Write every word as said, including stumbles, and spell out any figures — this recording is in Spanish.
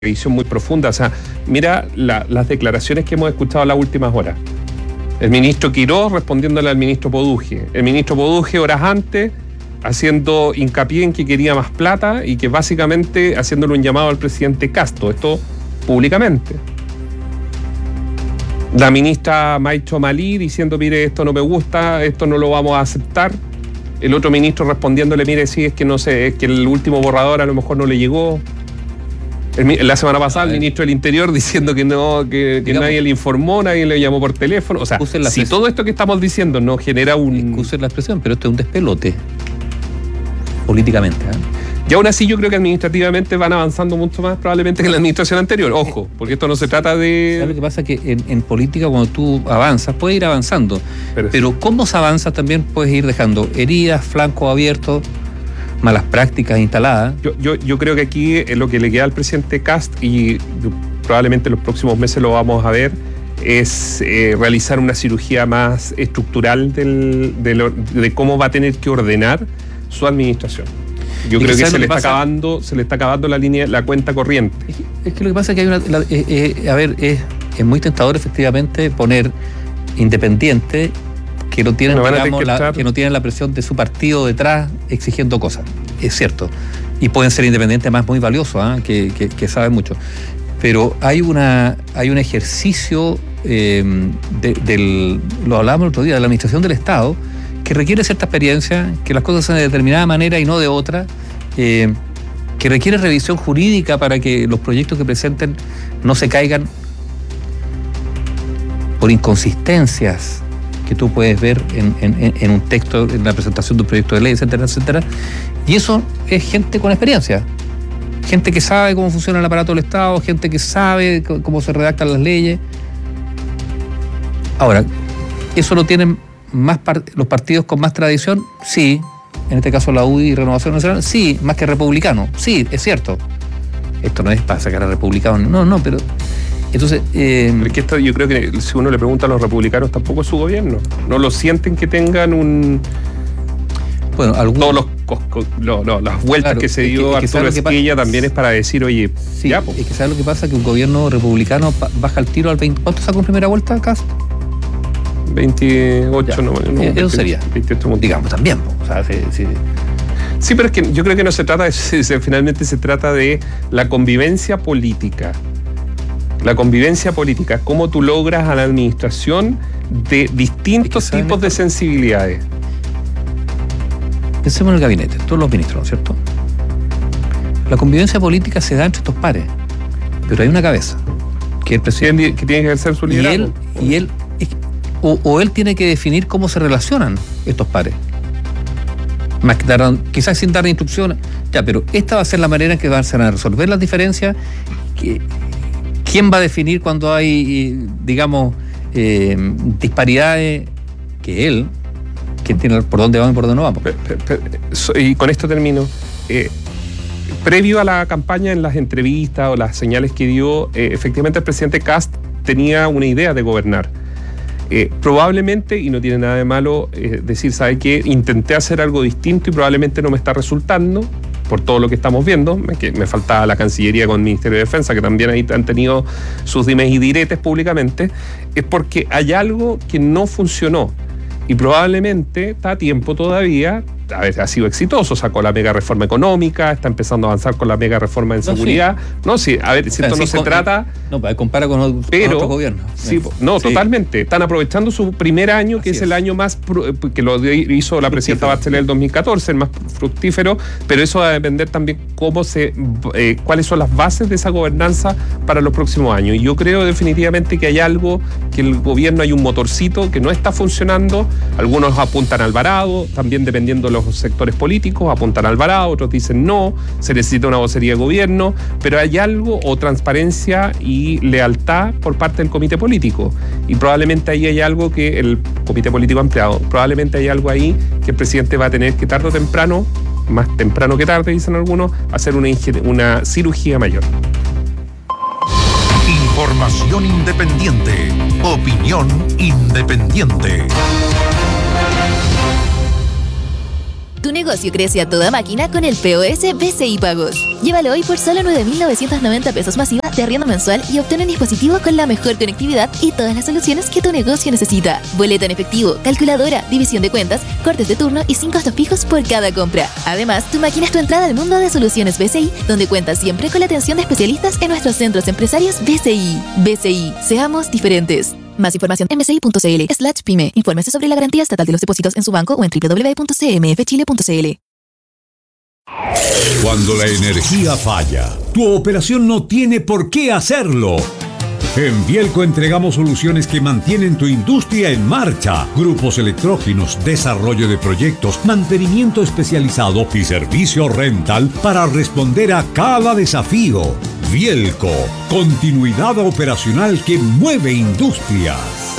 revisión muy profunda. O sea, mira la, las declaraciones que hemos escuchado en las últimas horas. El ministro Quirós respondiéndole al ministro Poduje. El ministro Poduje horas antes haciendo hincapié en que quería más plata y que básicamente haciéndole un llamado al presidente Castro. Esto públicamente. La ministra Maicho Malí diciendo, mire, esto no me gusta, esto no lo vamos a aceptar. El otro ministro respondiéndole, mire, sí, es que no sé, es que el último borrador a lo mejor no le llegó. El, la semana pasada el ministro del Interior diciendo que no, que, que nadie le informó, nadie le llamó por teléfono. O sea, si todo esto que estamos diciendo no genera un... Excusen la expresión, pero esto es un despelote políticamente, ¿eh? Y aún así yo creo que administrativamente van avanzando mucho más probablemente que en la administración anterior. Ojo, porque esto no se trata de... ¿Sabes lo que pasa? Que en, en política cuando tú avanzas, puedes ir avanzando. Pero, pero cómo se avanza también puedes ir dejando heridas, flancos abiertos, malas prácticas instaladas. Yo, yo, yo creo que aquí es lo que le queda al presidente Kast, y probablemente en los próximos meses lo vamos a ver, es eh, realizar una cirugía más estructural del, de, lo, de cómo va a tener que ordenar su administración. Yo creo que, que se le está acabando, se le está acabando la línea, la cuenta corriente. Es que, es que lo que pasa es que hay una, la, eh, eh, a ver, es, es muy tentador efectivamente poner independiente que no tienen, digamos, la, que no tienen la presión de su partido detrás exigiendo cosas. Es cierto. Y pueden ser independientes más muy valiosos, ¿eh? que, que, que saben mucho. Pero hay una, hay un ejercicio eh, de, del, lo hablábamos el otro día, de la administración del Estado, que requiere cierta experiencia, que las cosas sean de determinada manera y no de otra, eh, que requiere revisión jurídica para que los proyectos que presenten no se caigan por inconsistencias que tú puedes ver en, en, en un texto, en la presentación de un proyecto de ley, etcétera, etcétera. Y eso es gente con experiencia, gente que sabe cómo funciona el aparato del Estado, gente que sabe cómo se redactan las leyes. Ahora, eso lo tienen más part- los partidos con más tradición, sí. En este caso la U D I y Renovación Nacional, sí, más que republicanos, sí, es cierto. Esto no es para sacar a republicanos, no, no, pero entonces... Eh, pero es que esto, yo creo que si uno le pregunta a los republicanos, tampoco es su gobierno. No lo sienten que tengan un... Bueno, algunos... Todos los, lo, lo, las vueltas claro, que se dio es que, Arturo Esquilla también es para decir, oye, sí, ya, pues. Es que ¿sabes lo que pasa? Que un gobierno republicano baja el tiro al veinte... ¿Cuánto sacó en primera vuelta, Castro? veintiocho, ya, no, no, eso veinte, sería, veintiocho, digamos, también. O sea, sí, sí. sí, pero es que yo creo que no se trata de eso, finalmente se trata de la convivencia política. La convivencia política, cómo tú logras a la administración de distintos es que tipos de sensibilidades. Pensemos en el gabinete, todos los ministros, ¿no es cierto? La convivencia política se da entre estos pares, pero hay una cabeza, que es el presidente. Que tiene que ejercer su liderazgo. Y él, y él O, o él tiene que definir cómo se relacionan estos pares. Más que dar, quizás sin dar instrucciones. Ya, pero esta va a ser la manera en que van a resolver las diferencias. Que, ¿Quién va a definir cuando hay, digamos, eh, disparidades? Que él, que tiene por dónde vamos y por dónde no vamos. Pero, pero, pero, y con esto termino. Eh, previo a la campaña, en las entrevistas o las señales que dio, eh, efectivamente el presidente Kast tenía una idea de gobernar. Eh, probablemente, y no tiene nada de malo eh, decir, ¿sabe qué? Intenté hacer algo distinto y probablemente no me está resultando, por todo lo que estamos viendo, me, que me faltaba la Cancillería con el Ministerio de Defensa, que también ahí han tenido sus dimes y diretes públicamente, es porque hay algo que no funcionó y probablemente está a tiempo todavía. A ver, ha sido exitoso, sacó la mega reforma económica, está empezando a avanzar con la mega reforma en no, seguridad. Sí. No, sí, a ver, si esto no sí, se con, trata... No, compara con, otro, pero, con otros gobiernos. Sí, no, sí. Totalmente. Están aprovechando su primer año, que es, es el año más, que lo hizo la presidenta Bachelet en el dos mil catorce, el más fructífero, pero eso va a depender también cómo se, eh, cuáles son las bases de esa gobernanza para los próximos años. Y yo creo definitivamente que hay algo, que el gobierno hay un motorcito que no está funcionando, algunos apuntan a Alvarado, también dependiendo de los sectores políticos, apuntan a Alvarado, otros dicen no, se necesita una vocería de gobierno, pero hay algo, o transparencia y lealtad por parte del comité político, y probablemente ahí hay algo que el comité político ampliado, probablemente hay algo ahí que el presidente va a tener que tarde o temprano, más temprano que tarde dicen algunos, hacer una, una cirugía mayor. Información independiente, opinión independiente. Tu negocio crece a toda máquina con el P O S B C I Pagos. Llévalo hoy por solo nueve mil novecientos noventa pesos masiva de arriendo mensual y obtén un dispositivo con la mejor conectividad y todas las soluciones que tu negocio necesita. Boleta en efectivo, calculadora, división de cuentas, cortes de turno y sin costos fijos por cada compra. Además, tu máquina es tu entrada al mundo de soluciones B C I, donde cuentas siempre con la atención de especialistas en nuestros centros empresarios B C I. B C I, seamos diferentes. Más información en mci.cl slash pyme. Infórmese sobre la garantía estatal de los depósitos en su banco o en doble u doble u doble u punto c m f chile punto c l. Cuando la energía falla, tu operación no tiene por qué hacerlo. En Vielco entregamos soluciones que mantienen tu industria en marcha. Grupos electrógenos, desarrollo de proyectos, mantenimiento especializado y servicio rental para responder a cada desafío. Vielco, continuidad operacional que mueve industrias.